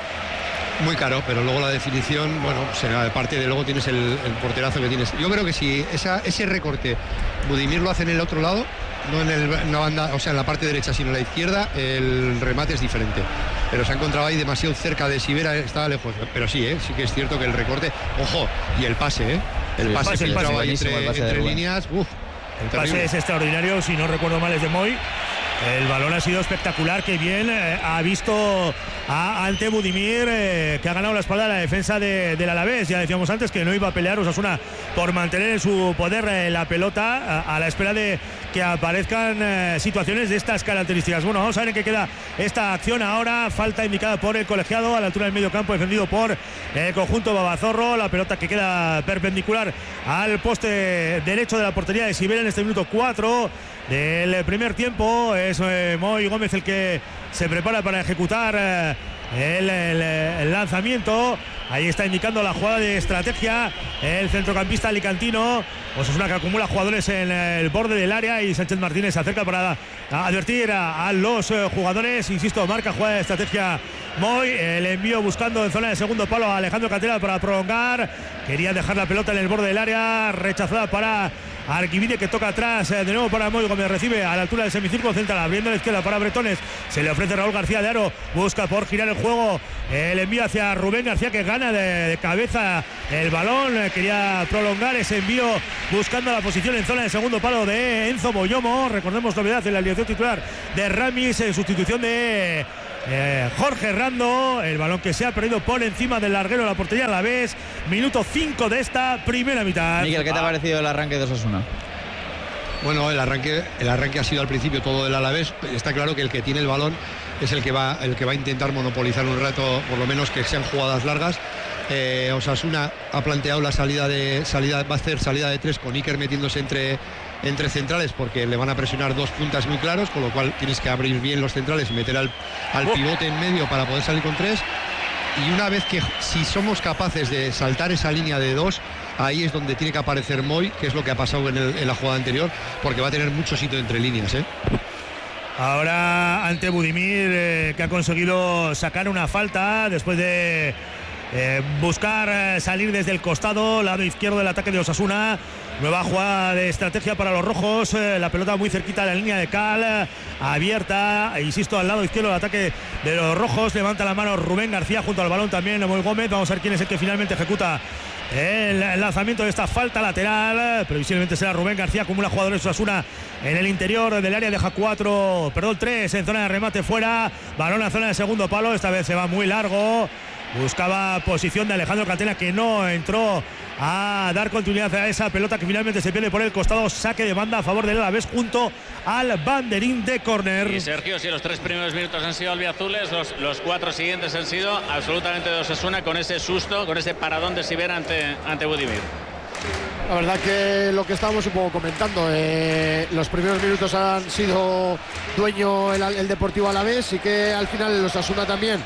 Muy caro, pero luego la definición, bueno, será de parte de luego tienes el, el porterazo que tienes. Yo creo que si esa, ese recorte Budimir lo hace en el otro lado, no en, el, en la banda, o sea, en la parte derecha, sino en la izquierda, el remate es diferente. Pero se ha encontrado ahí demasiado cerca de Sivera, estaba lejos. Pero sí, ¿eh? Sí que es cierto que el recorte, ojo, y el pase, ¿eh? El, el pase, pase filtrado ahí entre, entre líneas, uff. El terrible. Pase es extraordinario, si no recuerdo mal es de Moy. El balón ha sido espectacular, que bien eh, ha visto a ante Budimir, eh, que ha ganado la espalda de la defensa de, del Alavés. Ya decíamos antes que no iba a pelear Osasuna por mantener en su poder eh, la pelota, a, a la espera de que aparezcan eh, situaciones de estas características. Bueno, vamos a ver en qué queda esta acción ahora. Falta indicada por el colegiado a la altura del medio campo, defendido por el conjunto Babazorro. La pelota que queda perpendicular al poste derecho de la portería de Sivera en este minuto cuatro del primer tiempo. Es eh, Moy Gómez el que se prepara para ejecutar eh, el, el, el lanzamiento. Ahí está indicando la jugada de estrategia el centrocampista alicantino. Osasuna, que acumula jugadores en el borde del área, y Sánchez Martínez se acerca para advertir a, a los jugadores. Insisto, marca jugada de estrategia Moy, el envío buscando en zona de segundo palo a Alejandro Catena para prolongar. Quería dejar la pelota en el borde del área, rechazada para Arquivide que toca atrás, eh, de nuevo para Moy Gómez, recibe a la altura del semicírculo central, abriendo a la izquierda para Bretones, se le ofrece Raúl García de Aro, busca por girar el juego, el envío hacia Rubén García que gana de, de cabeza el balón, eh, quería prolongar ese envío buscando la posición en zona de segundo palo de Enzo Moyomo. Recordemos novedad en la alineación titular de Ramis en sustitución de Eh, Jorge Rando, el balón que se ha perdido por encima del larguero de la portería a la vez. Minuto cinco de esta primera mitad. Miguel, ¿qué te ha parecido el arranque de Osasuna? Bueno, el arranque, el arranque ha sido al principio todo del Alavés. Está claro que el que tiene el balón es el que va, el que va a intentar monopolizar un rato, por lo menos que sean jugadas largas. Eh, Osasuna ha planteado la salida de salida, va a hacer salida de tres con Iker metiéndose entre entre centrales porque le van a presionar dos puntas muy claros, con lo cual tienes que abrir bien los centrales y meter al, al pivote en medio para poder salir con tres. Y una vez que, si somos capaces de saltar esa línea de dos, ahí es donde tiene que aparecer Moy, que es lo que ha pasado en, el, en la jugada anterior, porque va a tener mucho sitio entre líneas, ¿eh? Ahora ante Budimir, eh, que ha conseguido sacar una falta después de eh, buscar eh, salir desde el costado, lado izquierdo del ataque de Osasuna. Nueva jugada de estrategia para los rojos, eh, la pelota muy cerquita de la línea de cal, eh, abierta, e insisto, al lado izquierdo del ataque de los rojos. Levanta la mano Rubén García junto al balón también Moy Gómez. Vamos a ver quién es el que finalmente ejecuta el lanzamiento de esta falta lateral. Previsiblemente será Rubén García. Acumula jugadores de Osasuna en el interior del área, deja cuatro, perdón, tres en zona de remate fuera. Balón a zona de segundo palo, esta vez se va muy largo. Buscaba posición de Alejandro Catena, que no entró a dar continuidad a esa pelota que finalmente se pierde por el costado. Saque de banda a favor del Alavés junto al banderín de córner. Y Sergio, si los tres primeros minutos han sido albiazules, los, los cuatro siguientes han sido absolutamente de Osasuna, con ese susto, con ese paradón de Sibera ante, ante Budimir. La verdad que lo que estábamos un poco comentando, eh, los primeros minutos han sido dueño el, el Deportivo Alavés, y que al final el Osasuna también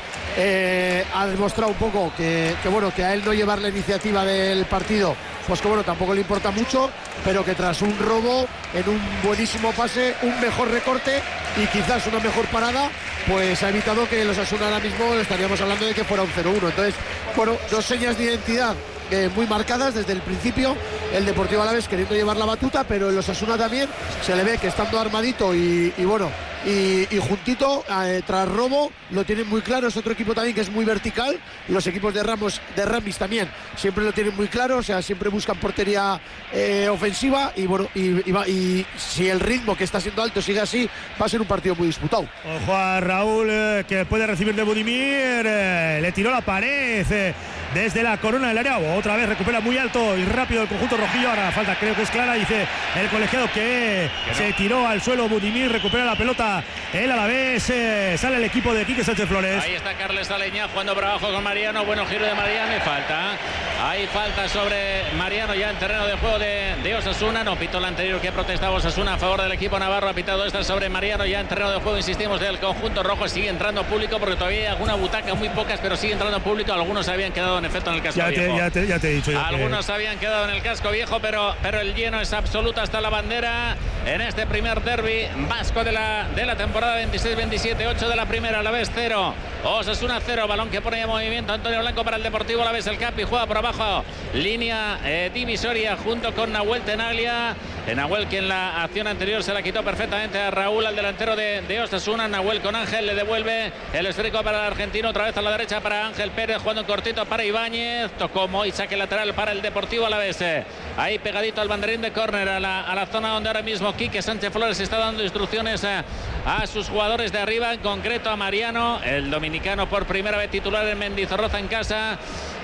eh, ha demostrado un poco que, que bueno, que a él no llevar la iniciativa del partido, pues que bueno, tampoco le importa mucho, pero que tras un robo, en un buenísimo pase, un mejor recorte y quizás una mejor parada, pues ha evitado que el Osasuna ahora mismo estaríamos hablando de que fuera un cero uno. Entonces, bueno, dos señas de identidad Eh, muy marcadas desde el principio. El Deportivo Alavés queriendo llevar la batuta, pero el Osasuna también se le ve que estando armadito y, y bueno y, y juntito eh, tras robo lo tienen muy claro. Es otro equipo también que es muy vertical. Los equipos de Ramos, de Ramis también siempre lo tienen muy claro, o sea, siempre buscan portería eh, ofensiva y bueno y, y, va, y si el ritmo que está siendo alto sigue así, va a ser un partido muy disputado. Ojo a Raúl, eh, que puede recibir de Budimir, eh, le tiró la pared eh, desde la corona del área. Otra vez recupera muy alto y rápido el conjunto rojillo. Ahora la falta creo que es clara, dice el colegiado que, que no. Se tiró al suelo Budimir, recupera la pelota el Alavés, eh, sale el equipo de Quique Sánchez Flores. Ahí está Carles Aleñá jugando por abajo con Mariano, bueno giro de Mariano y falta. Hay falta sobre Mariano ya en terreno de juego de, de Osasuna. No pitó la anterior que protestaba Osasuna a favor del equipo navarro, ha pitado esta sobre Mariano ya en terreno de juego, insistimos, del conjunto rojo. Sigue entrando público porque todavía hay alguna butaca, muy pocas, pero sigue entrando público. Algunos habían quedado en efecto en el casco ya viejo. Te, ya, te, ya te he dicho. Ya Algunos que... habían quedado en el casco viejo, pero, pero el lleno es absoluto hasta la bandera en este primer derbi vasco de la, de la temporada veintiséis veintisiete. Ocho de la primera, Alavés cero, Osasuna cero. Balón que pone en movimiento Antonio Blanco para el Deportivo Alavés. El Capi juega por abajo, línea eh, divisoria junto con Nahuel Tenaglia. Nahuel, que en la acción anterior se la quitó perfectamente a Raúl, al delantero de, de Osasuna. Nahuel con Ángel, le devuelve el esférico para el argentino, otra vez a la derecha para Ángel Pérez, jugando en cortito para Ibáñez. Tocó Moy, saque lateral para el Deportivo Alavés. Ahí pegadito al banderín de córner, a la, a la zona donde ahora mismo Quique Sánchez Flores está dando instrucciones a, a sus jugadores de arriba, en concreto a Mariano, el dominicano, por primera vez titular en Mendizorroza en casa.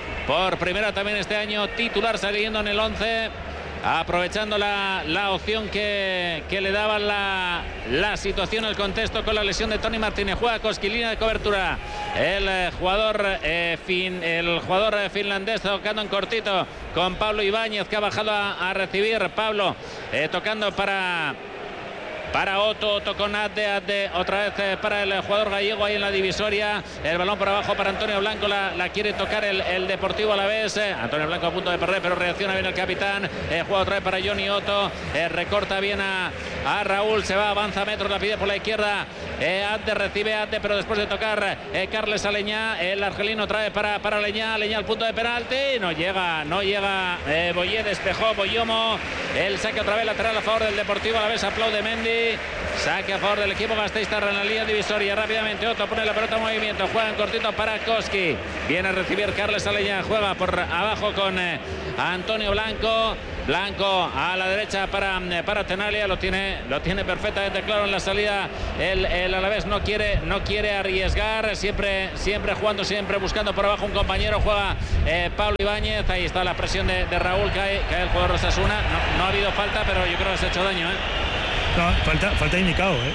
Por primera también este año titular, saliendo en el once, aprovechando la, la opción que, que le daba la, la situación, el contexto con la lesión de Tony Martínez. Juega Cosquilina de cobertura el eh, jugador eh, fin, el jugador eh, finlandés, tocando en cortito con Pablo Ibáñez, que ha bajado a, a recibir. Pablo eh, tocando para para Otto, Otto con Adde, Adde otra vez eh, para el jugador gallego ahí en la divisoria. El balón por abajo para Antonio Blanco, la, la quiere tocar el, el Deportivo Alavés. eh. Antonio Blanco a punto de perder, pero reacciona bien el capitán. eh, juega otra vez para Johnny Otto, eh, recorta bien a, a Raúl, se va, avanza metros, la pide por la izquierda, eh, Ante recibe Ante, pero después de tocar eh, Carles a Leñá, el argelino trae para, para Leñá, Leñá al punto de penalti, no llega, no llega, eh, Boyé despejó, Boyomo, el saque otra vez lateral a favor del Deportivo Alavés, aplaude Mendy, saque a favor del equipo gasteiztarra en la línea divisoria, rápidamente Otto pone la pelota en movimiento, juega en cortito para Koski, viene a recibir Carles Aleñá, juega por abajo con eh, Antonio Blanco, Blanco a la derecha para, para Tenaglia, lo tiene, lo tiene perfectamente claro en la salida, el, el Alavés no quiere, no quiere arriesgar, siempre, siempre jugando, siempre buscando por abajo un compañero, juega eh, Pablo Ibáñez, ahí está la presión de, de Raúl, cae, cae el jugador Osasuna, no, no ha habido falta, pero yo creo que se ha hecho daño, ¿eh? No, falta, falta indicado, ¿eh?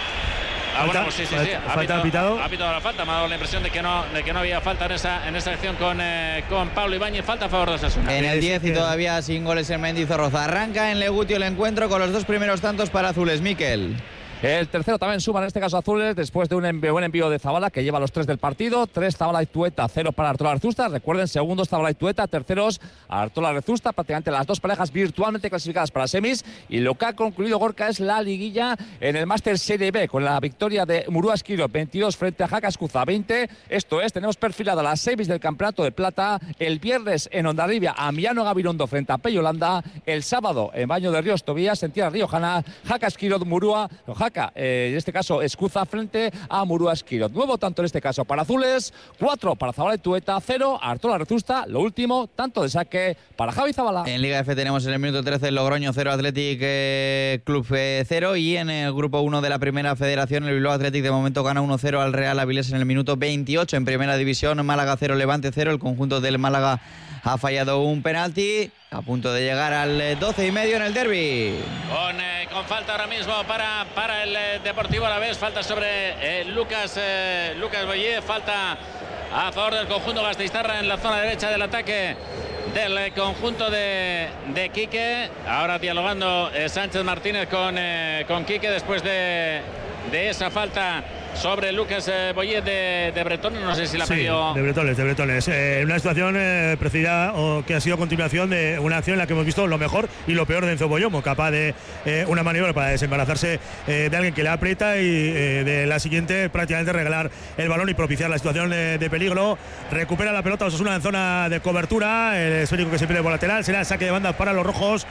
Ah, bueno, pues sí, sí, sí. Ha pitado, pitado. Ha pitado la falta, me ha dado la impresión de que no, de que no había falta en esa, en esa acción con, eh, con Pablo Ibáñez, falta a favor de Osasuna. En el diez y todavía sin goles en Mendizorroza. Arranca en Legutio el encuentro con los dos primeros tantos para azules, Miquel. El tercero también suma, en este caso azules, después de un envío, buen envío de Zabala, que lleva los tres del partido. Tres Zabala y Tueta, cero para Artola Rezusta. Recuerden, segundos Zabala y Tueta, terceros Artola Rezusta. Prácticamente las dos parejas virtualmente clasificadas para semis. Y lo que ha concluido Gorka es la liguilla en el Máster Serie B, con la victoria de Murúa Esquiro, veintidós frente a Jaca Escuza, veinte. Esto es, tenemos perfilado las semis del Campeonato de Plata. El viernes en Hondarribia, Amiano Gabirondo frente a Peyolanda. El sábado en Baño de Ríos Tobías, en Tierra Riojana, Jaca Esquiro, Murúa, Jaca. Eh, en este caso Escuza frente a Murúa Esquiro. Nuevo tanto en este caso para azules, cuatro para Zabala y Tueta, cero Artola Rezusta. Lo último, tanto de saque para Javi Zabala. En Liga F tenemos en el minuto trece el Logroño cero, Athletic eh, Club eh, cero, y en el grupo uno de la Primera Federación el Bilbao Athletic de momento gana uno cero al Real Avilés en el minuto veintiocho. En Primera División Málaga cero, Levante cero. El conjunto del Málaga ha fallado un penalti, a punto de llegar al doce y medio en el derbi. Con, eh, con falta ahora mismo para, para el eh, Deportivo Alavés, falta sobre eh, Lucas, eh, Lucas Boyé, falta a favor del conjunto gasteiztarra en la zona derecha del ataque del eh, conjunto de, de Quique. Ahora dialogando eh, Sánchez Martínez con, eh, con Quique después de, de esa falta sobre Lucas eh, Boyé de, de Bretones, no sé si la sí, pidió. de Bretones, de Bretones. Eh, una situación eh, precedida o que ha sido continuación de una acción en la que hemos visto lo mejor y lo peor de Enzo Boyomo, capaz de eh, una maniobra para desembarazarse eh, de alguien que le aprieta y eh, de la siguiente prácticamente regalar el balón y propiciar la situación eh, de peligro. Recupera la pelota Osasuna en zona de cobertura, el esférico que se pierde por lateral, será el saque de banda para los rojos.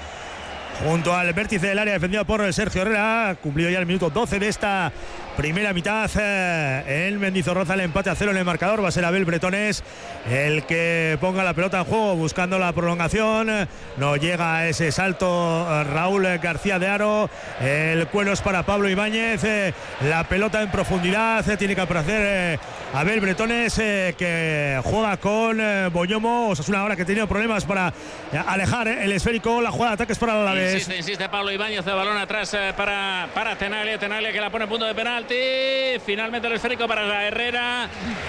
Junto al vértice del área defendido por Sergio Herrera, cumplido ya el minuto doce de esta primera mitad. Eh, el Mendizorroza, el empate a cero en el marcador. Va a ser Abel Bretones el que ponga la pelota en juego buscando la prolongación. No llega a ese salto Raúl García de Haro. El cuero es para Pablo Ibáñez. Eh, la pelota en profundidad eh, tiene que aparecer eh, Abel Bretones eh, que juega con eh, Boyomo. Osasuna ahora que ha tenido problemas para eh, alejar eh, el esférico. La jugada de ataque es para la vez. Insiste, insiste Pablo Ibáñez, el balón atrás eh, para, para Tenaglia, Tenaglia que la pone en punto de penalti. Finalmente el esférico para Herrera.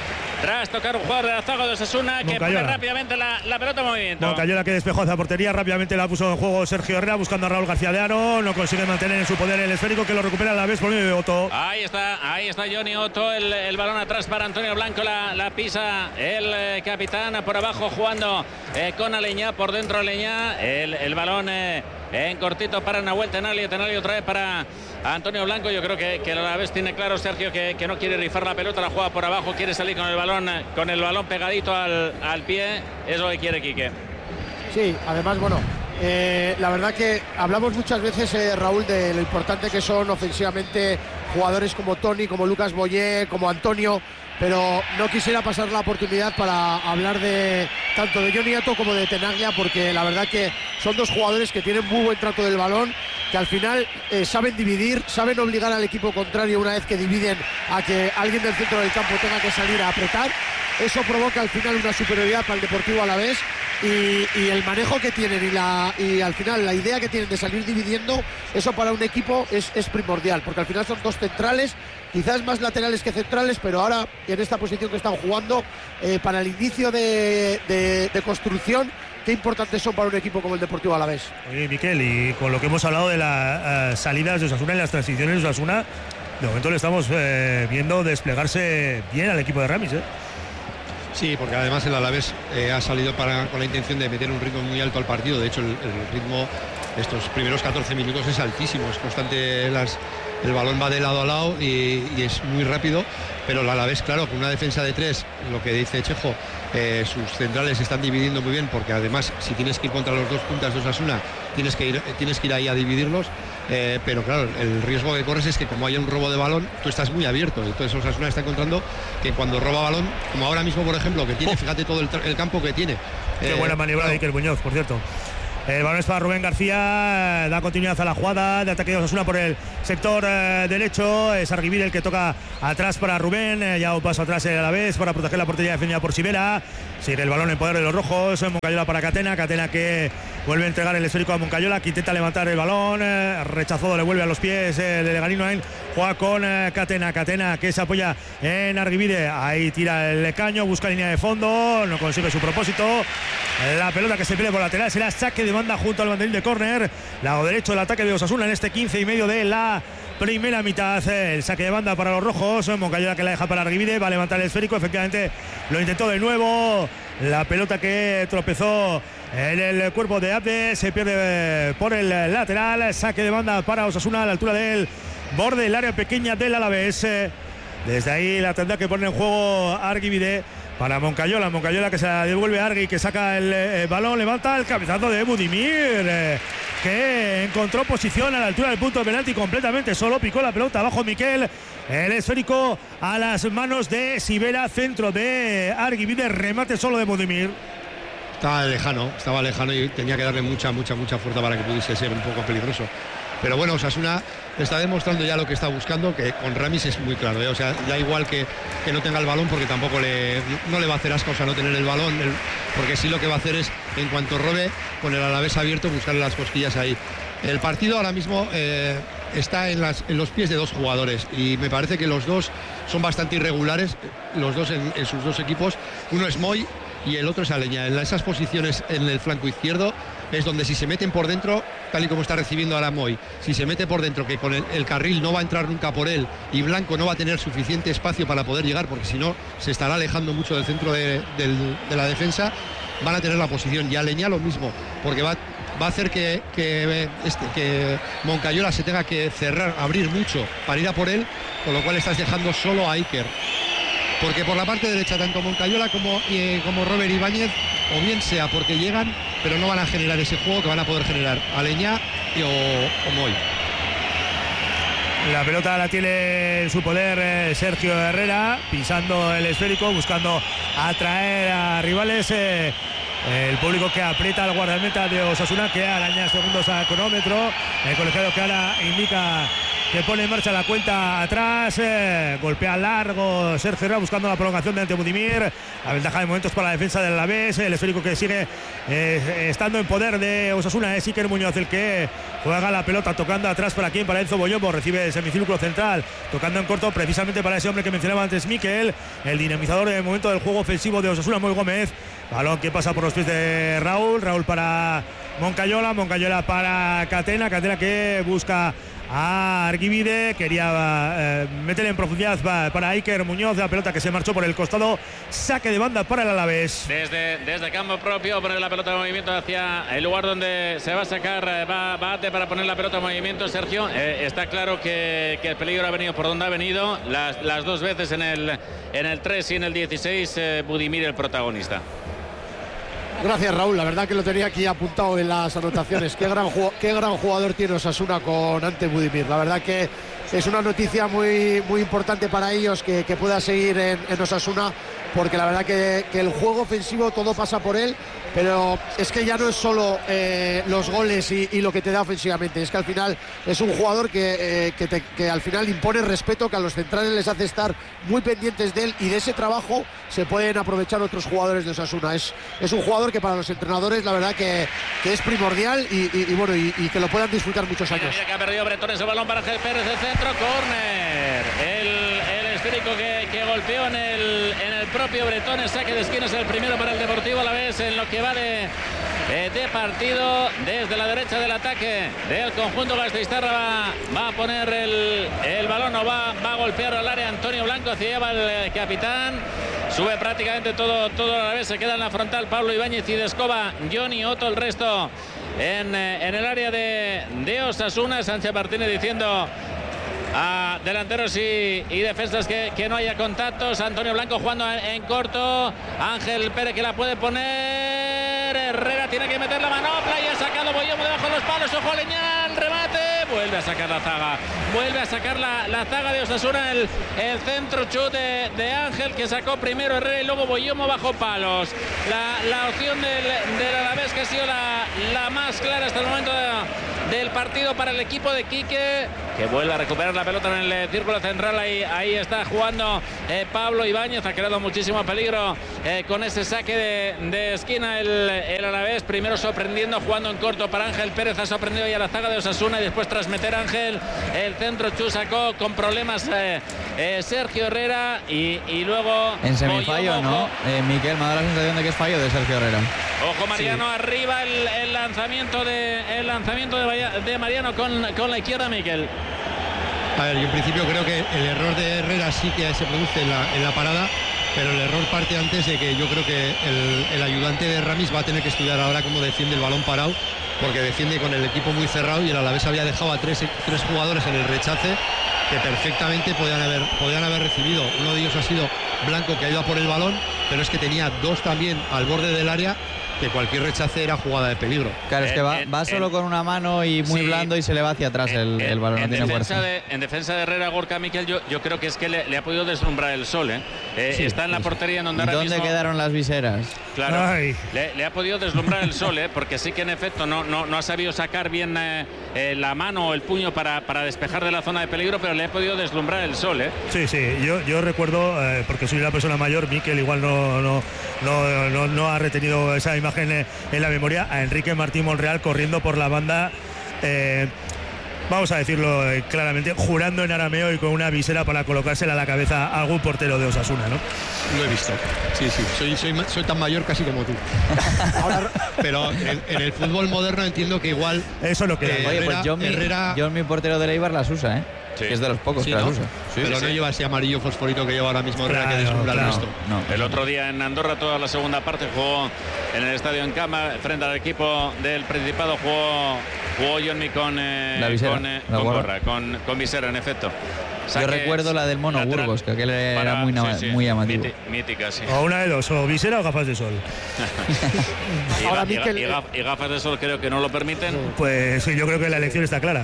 Tras tocar un jugador de la zaga de Osasuna que pone rápidamente la, la pelota en movimiento. No, cayó la que despejó hacia portería, rápidamente la puso en juego Sergio Herrera buscando a Raúl García de Haro, no consigue mantener en su poder el esférico que lo recupera a la vez por medio de Otto. Ahí está, ahí está Johnny Otto, el, el balón atrás para Antonio Blanco, la, la pisa el eh, capitán por abajo jugando eh, con Aleñá, por dentro Aleñá, el, el balón eh, en cortito para Nahuel Tenaglia, Tenaglia otra vez para Antonio Blanco. Yo creo que, que a la vez tiene claro Sergio que, que no quiere rifar la pelota, la juega por abajo, quiere salir con el balón con el balón pegadito al, al pie, es lo que quiere Quique. Sí, además, bueno, eh, la verdad que hablamos muchas veces, eh, Raúl, de lo importante que son ofensivamente jugadores como Toni, como Lucas Boyé, como Antonio, pero no quisiera pasar la oportunidad para hablar de tanto de Johnny Otto como de Tenaglia, porque la verdad que son dos jugadores que tienen muy buen trato del balón, que al final eh, saben dividir, saben obligar al equipo contrario una vez que dividen a que alguien del centro del campo tenga que salir a apretar. Eso provoca al final una superioridad para el Deportivo Alavés y, y el manejo que tienen y, la, y al final la idea que tienen de salir dividiendo, eso para un equipo es, es primordial, porque al final son dos centrales, quizás más laterales que centrales, pero ahora en esta posición que están jugando, eh, para el inicio de, de, de construcción, qué importantes son para un equipo como el Deportivo Alavés. Oye, Miquel, y con lo que hemos hablado de las uh, salidas de Osasuna y las transiciones de Osasuna, de momento le estamos eh, viendo desplegarse bien al equipo de Ramis, ¿eh? Sí, porque además el Alavés eh, ha salido para, con la intención de meter un ritmo muy alto al partido. De hecho, el, el ritmo estos primeros catorce minutos es altísimo, es constante, las, el balón va de lado a lado y, y es muy rápido, pero a la vez, claro, con una defensa de tres, lo que dice Chejo, eh, sus centrales se están dividiendo muy bien, porque además si tienes que ir contra los dos puntas de Osasuna, tienes que ir, tienes que ir ahí a dividirlos, eh, pero claro, el riesgo que corres es que como hay un robo de balón, tú estás muy abierto, entonces Osasuna está encontrando que cuando roba balón, como ahora mismo por ejemplo, que tiene, fíjate todo el, el campo que tiene. Qué eh, buena maniobra claro. de Iker Muñoz, por cierto. El balón es para Rubén García, da continuidad a la jugada de ataque de Osasuna por el sector eh, derecho. Es Arguibide el que toca atrás para Rubén, eh, ya un paso atrás a la vez para proteger la portería defendida por Sivera. Sigue el balón en poder de los rojos. Moncayola para Catena, Catena que vuelve a entregar el esférico a Moncayola, que intenta levantar el balón, eh, rechazado, le vuelve a los pies eh, de Leganino. Juega con eh, Catena, Catena que se apoya en Arguibide, ahí tira el caño, busca línea de fondo, no consigue su propósito. La pelota que se pierde por lateral será saque de banda junto al banderín de córner, lado derecho del ataque de Osasuna en este quince y medio de la primera mitad. El saque de banda para los rojos, Moncayola que la deja para Arguibide, va a levantar el esférico, efectivamente lo intentó de nuevo, la pelota que tropezó en el cuerpo de Abde, se pierde por el lateral, saque de banda para Osasuna a la altura del borde del área pequeña del Alavés. Desde ahí la tendrá que poner en juego Arguibide para Moncayola, Moncayola que se la devuelve a Argui, que saca el, el balón, levanta el cabezazo de Budimir, eh, que encontró posición a la altura del punto de penalti completamente solo, picó la pelota abajo Miquel, el esférico a las manos de Sivera, centro de Arguibide, remate solo de Budimir. Estaba lejano, estaba lejano y tenía que darle mucha, mucha, mucha fuerza para que pudiese ser un poco peligroso. Pero bueno, Osasuna está demostrando ya lo que está buscando, que con Ramis es muy claro, ¿eh? O sea, da igual que, que no tenga el balón, porque tampoco le, no le va a hacer asco, o sea, no tener el balón, el, porque sí lo que va a hacer es, en cuanto robe, con el Alavés abierto, buscarle las cosquillas ahí. El partido ahora mismo eh, está en, las, en los pies de dos jugadores y me parece que los dos son bastante irregulares, los dos en, en sus dos equipos. Uno es Moy y el otro es Aleñá. En esas posiciones en el flanco izquierdo es donde si se meten por dentro, tal y como está recibiendo ahora Moy, si se mete por dentro, que con el, el carril no va a entrar nunca por él y Blanco no va a tener suficiente espacio para poder llegar, porque si no se estará alejando mucho del centro de, del, de la defensa, van a tener la posición. Y Aleñá lo mismo, porque va, va a hacer que, que, este, que Moncayola se tenga que cerrar, abrir mucho para ir a por él, con lo cual estás dejando solo a Iker. Porque por la parte derecha, tanto Moncayola como, eh, como Robert Ibáñez, o bien sea porque llegan, pero no van a generar ese juego que van a poder generar Aleñá y, o, o Moy. La pelota la tiene en su poder eh, Sergio Herrera, pisando el esférico, buscando atraer a rivales. Eh, el público que aprieta al guardameta de Osasuna, que araña segundos a cronómetro. El colegiado que ahora indica que pone en marcha la cuenta atrás, eh, golpea largo Sergio Herrera buscando la prolongación de ante Budimir. La ventaja de momentos para la defensa del Alavés, el esférico que sigue eh, estando en poder de Osasuna es Iker Muñoz, el que juega la pelota tocando atrás para quien, para Enzo Boyombo, recibe el semicírculo central, tocando en corto precisamente para ese hombre que mencionaba antes, Miquel, el dinamizador de momento del juego ofensivo de Osasuna, Moy Gómez. Balón que pasa por los pies de Raúl, Raúl para Moncayola, Moncayola para Catena, Catena que busca a Arguibide, quería eh, meterle en profundidad para Iker Muñoz, la pelota que se marchó por el costado, saque de banda para el Alavés. Desde, desde campo propio, poner la pelota en movimiento hacia el lugar donde se va a sacar, va Bate para poner la pelota en movimiento. Sergio, eh, está claro que, que el peligro ha venido por donde ha venido, las, las dos veces en el, en el tres y en el dieciséis, eh, Budimir el protagonista. Gracias, Raúl, la verdad que lo tenía aquí apuntado en las anotaciones. Qué gran, qué gran jugador tiene Osasuna con Ante Budimir. La verdad que es una noticia muy, muy importante para ellos que, que pueda seguir en, en Osasuna, porque la verdad que, que el juego ofensivo todo pasa por él, pero es que ya no es solo eh, los goles y, y lo que te da ofensivamente, es que al final es un jugador que, eh, que, te, que al final impone respeto, que a los centrales les hace estar muy pendientes de él, y de ese trabajo se pueden aprovechar otros jugadores de Osasuna. Es, es un jugador que para los entrenadores la verdad que, que es primordial y, y, y bueno y, y que lo puedan disfrutar muchos años. Que ha perdido Bretón ese balón para Pérez, el centro, córner. El, el esférico que, que golpeó en el, en el propio Bretón, el saque de esquina es el primero para el Deportivo Alavés en lo que va de, de, de partido. Desde la derecha del ataque del conjunto gasteiztarra va, va a poner el, el balón o va, va a golpear al área Antonio Blanco, hacia lleva el capitán. Sube prácticamente todo, todo a la vez, se queda en la frontal Pablo Ibáñez y Descova, Johnny Otto, el resto en, en el área de, de Osasuna. Sánchez Martínez diciendo a delanteros y, y defensas que, que no haya contactos. Antonio Blanco jugando en, en corto. Ángel Pérez que la puede poner. Herrera tiene que meter la manopla y ha sacado Boyomo debajo de los palos. Ojo a Leñán, remate. Vuelve a sacar la zaga. Vuelve a sacar la, la zaga de Osasuna. El, el centro chute de, de Ángel que sacó primero Herrera y luego Boyomo bajo palos. La, la opción del, del Alavés que ha sido la, la más clara hasta el momento de, del partido para el equipo de Quique, que vuelve a recuperar la pelota en el círculo central. Ahí, ahí está jugando eh, Pablo Ibáñez. Ha creado muchísimo peligro eh, con ese saque de, de esquina el, el Alavés. Primero sorprendiendo, jugando en corto para Ángel Pérez. Ha sorprendido ya la zaga de Osasuna y después tras meter Ángel el centro Chu sacó con problemas eh, eh, Sergio Herrera y, y luego en semifallo, ¿no? Eh, Miquel, me da la sensación de que es fallo de Sergio Herrera. Ojo Mariano, sí. Arriba el, el lanzamiento de el lanzamiento de, de Mariano con, con la izquierda, Miquel. A ver, yo en principio creo que el error de Herrera sí que se produce en la, en la parada, pero el error parte antes de que yo creo que el, el ayudante de Ramis va a tener que estudiar ahora cómo defiende el balón parado, porque defiende con el equipo muy cerrado y el Alavés había dejado a tres, tres jugadores en el rechace que perfectamente podían haber, podían haber recibido. Uno de ellos ha sido Blanco, que ha ido a por el balón, pero es que tenía dos también al borde del área, que cualquier rechace era jugada de peligro. Claro, es que va, va solo en, con una mano y muy sí, blando y se le va hacia atrás el, en, el balón, en no tiene defensa fuerza. De, en defensa de Herrera, Gorka, Miquel, yo, yo creo que es que le, le ha podido deslumbrar el sol. ¿eh? Eh, sí, está en la portería en donde ahora ¿Dónde mismo, quedaron las viseras? Claro, le, le ha podido deslumbrar el sol, ¿eh? Porque sí que en efecto no, no, no ha sabido sacar bien eh, eh, la mano o el puño para, para despejar de la zona de peligro, pero le ha podido deslumbrar el sol. ¿eh? Sí, sí, yo, yo recuerdo, eh, porque soy una persona mayor, Miquel igual no, no, no, no, no ha retenido esa imagen eh, en la memoria, a Enrique Martín Monreal corriendo por la banda, eh, vamos a decirlo eh, claramente, jurando en arameo y con una visera para colocársela a la cabeza a algún portero de Osasuna, ¿no? Lo he visto. Sí, sí, soy, soy, soy tan mayor casi como tú. Ahora, pero en, en el fútbol moderno entiendo que igual... Eso es lo que... Eh, Oye, pues yo, Herrera... mi, yo mi portero de Eibar las usa, ¿eh? Sí. Que es de los pocos sí, que ¿no? las usa. Sí, pero sí, no sí. lleva ese amarillo fosforito que lleva ahora mismo Herrera, claro, que deslumbra claro. el resto. No. El otro día en Andorra, toda la segunda parte, jugó en el estadio en Cama, frente al equipo del Principado, jugó, jugó Johnny con, eh, la visera, con, eh, con gorra, con, con visera, en efecto. Saque, yo recuerdo la del Mono lateral, Burgos, que aquel era para, muy, sí, sí, muy llamativo. Míti, mítica, sí. O una de dos, o visera o gafas de sol. y, Ahora, y, Miquel, y, gaf, y gafas de sol creo que no lo permiten. Pues sí, yo creo que la elección está clara.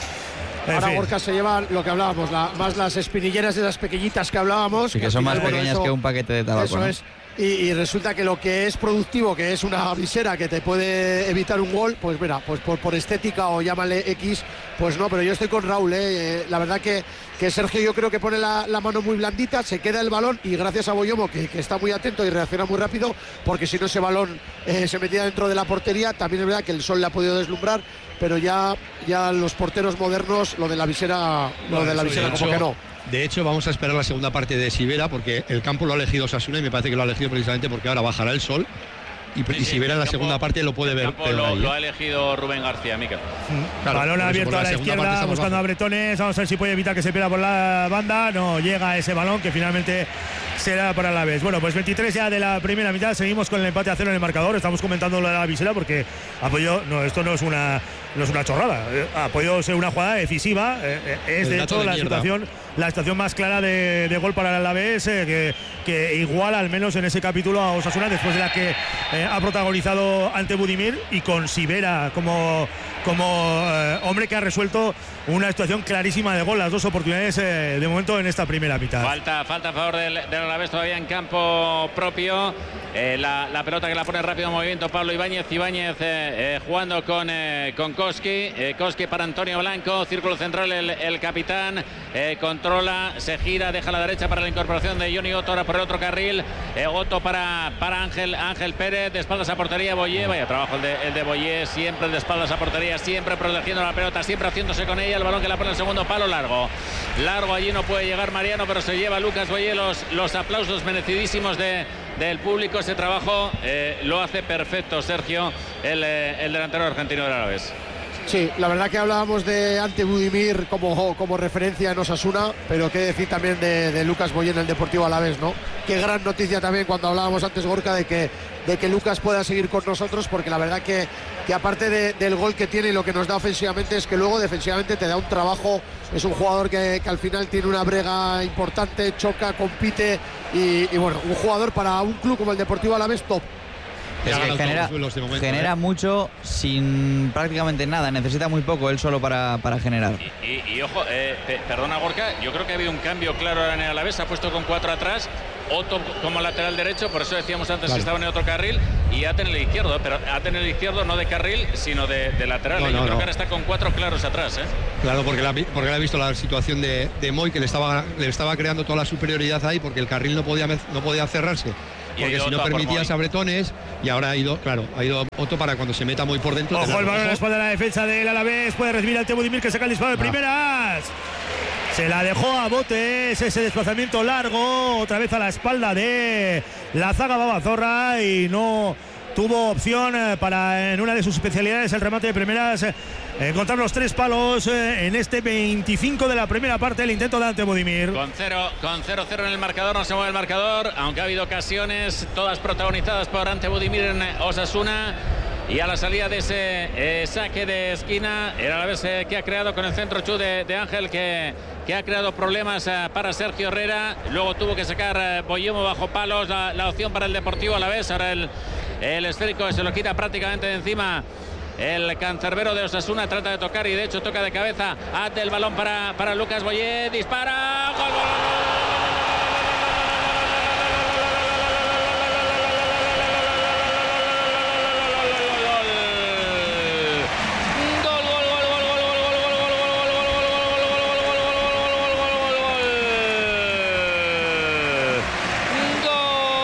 En Ahora fin. Gorka se lleva lo que hablábamos, la, más las espinilleras de las pequeñitas que hablábamos. Sí, que, que son final, más pequeñas bueno, eso, que un paquete de tabaco. Eso ¿no? es. Y, y resulta que lo que es productivo, que es una visera que te puede evitar un gol, pues mira, pues por, por estética o llámale X, pues no, pero yo estoy con Raúl, ¿eh? La verdad que, que Sergio yo creo que pone la, la mano muy blandita, se queda el balón y gracias a Boyomo, que, que está muy atento y reacciona muy rápido, porque si no ese balón eh, se metía dentro de la portería. También es verdad que el sol le ha podido deslumbrar, pero ya, ya los porteros modernos, lo de la visera, lo no, de la visera como que no. De hecho, vamos a esperar la segunda parte de Sivera, porque el campo lo ha elegido Osasuna y me parece que lo ha elegido precisamente porque ahora bajará el sol. Y, sí, y si verá en la campo, segunda parte lo puede ver. El campo lo, ahí, ¿eh? lo ha elegido Rubén García, Miquel. Claro, balón abierto a la, la izquierda, buscando a Bretones. Vamos a ver si puede evitar que se pierda por la banda. No llega ese balón que finalmente será para la vez. Bueno, pues veintitrés ya de la primera mitad. Seguimos con el empate a cero en el marcador. Estamos comentando lo de la visera porque ha podido, no, esto no es una, no es una chorrada. Ha podido ser una jugada decisiva. Eh, es el de hecho de la mierda. situación. La situación más clara de, de gol para el Alavés, eh, que, que iguala al menos en ese capítulo a Osasuna, después de la que eh, ha protagonizado ante Budimir, y con Sivera como, como eh, hombre que ha resuelto una situación clarísima de gol, las dos oportunidades eh, de momento en esta primera mitad. Falta, falta a favor del, del Alavés todavía en campo propio. Eh, la, la pelota que la pone rápido en movimiento Pablo Ibáñez. Ibáñez eh, eh, jugando con, eh, con Koski. Eh, Koski para Antonio Blanco. Círculo central el, el capitán. Eh, controla, se gira, deja la derecha para la incorporación de Johnny Otto. Ahora por el otro carril. Eh, Otto para, para Ángel, Ángel Pérez. De espaldas a portería Boyé. Vaya trabajo el de, el de Boyé. Siempre de espaldas a portería. Siempre protegiendo la pelota. Siempre haciéndose con ella. El balón que la pone en el segundo palo largo. Largo allí no puede llegar Mariano, pero se lleva Lucas Boyé los, los aplausos merecidísimos de, del público. Ese trabajo eh, lo hace perfecto Sergio, el, eh, el delantero argentino del Alavés. Sí, la verdad que hablábamos de Ante Budimir como, como referencia en Osasuna, pero qué decir también de, de Lucas Boyé en el Deportivo Alavés, ¿no? Qué gran noticia también cuando hablábamos antes, Gorka, de que, de que Lucas pueda seguir con nosotros, porque la verdad que, que aparte de, del gol que tiene y lo que nos da ofensivamente, es que luego defensivamente te da un trabajo. Es un jugador que, que al final tiene una brega importante, choca, compite y, y bueno, un jugador para un club como el Deportivo Alavés top. Es que genera, momento, genera ¿eh? mucho sin prácticamente nada, necesita muy poco él solo para, para generar. Y, y, y ojo, eh, pe, perdona Gorka, yo creo que ha habido un cambio claro en el Alavés, se ha puesto con cuatro atrás, Otto como lateral derecho, por eso decíamos antes claro. que estaba en el otro carril, y Ate en el izquierdo, pero Ate en el izquierdo no de carril, sino de, de lateral. No, yo no, creo no. que ahora está con cuatro claros atrás. ¿eh? Claro, porque, la, porque le ha visto la situación de, de Moy, que le estaba, le estaba creando toda la superioridad ahí, porque el carril no podía, no podía cerrarse. Porque si no permitías a bretones, y ahora ha ido, claro, ha ido Otto para cuando se meta muy por dentro. Ojo el balón a la espalda de la defensa del Alavés, puede recibir Ante Budimir que saca el disparo de primeras. Se la dejó a Botes, ese desplazamiento largo, otra vez a la espalda de la zaga Babazorra y no tuvo opción para, en una de sus especialidades, el remate de primeras, encontrar los tres palos en este veinticinco de la primera parte, el intento de Ante Budimir. Con cero, con cero cero en el marcador, no se mueve el marcador, aunque ha habido ocasiones, todas protagonizadas por Ante Budimir en Osasuna. Y a la salida de ese eh, saque de esquina, era la vez eh, que ha creado con el centro chu de, de Ángel, que, que ha creado problemas eh, para Sergio Herrera. Luego tuvo que sacar eh, Boyemo bajo palos, la, la opción para el Deportivo Alavés. Ahora el, el esférico se lo quita prácticamente de encima el cancerbero de Osasuna, trata de tocar y de hecho toca de cabeza. Ate el balón para, para Lucas Boyé, dispara, gol, gol, gol.